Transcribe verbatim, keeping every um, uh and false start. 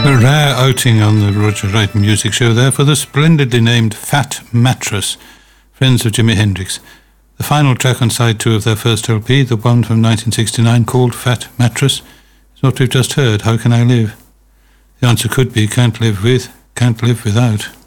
A rare outing on the Roger Wright Music Show there for the splendidly named Fat Mattress, friends of Jimi Hendrix. The final track on side two of their first L P, the one from nineteen sixty-nine called Fat Mattress, is what we've just heard, How Can I Live? The answer could be Can't Live With, Can't Live Without.